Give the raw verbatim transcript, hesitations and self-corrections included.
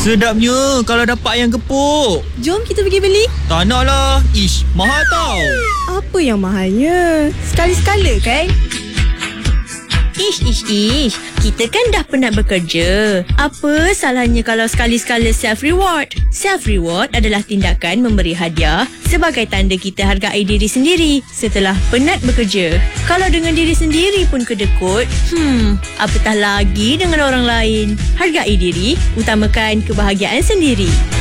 Sedapnya kalau dapat ayam gepuk. Jom kita pergi beli. Tak nak lah. Ish, mahal tau. Apa yang mahalnya? Sekali-sekala kan? Ish, ish, ish. Kita kan dah penat bekerja. Apa salahnya kalau sekali-sekala self-reward? Self-reward adalah tindakan memberi hadiah sebagai tanda kita hargai diri sendiri setelah penat bekerja. Kalau dengan diri sendiri pun kedekut, hmm, apatah lagi dengan orang lain. Hargai diri, utamakan kebahagiaan sendiri.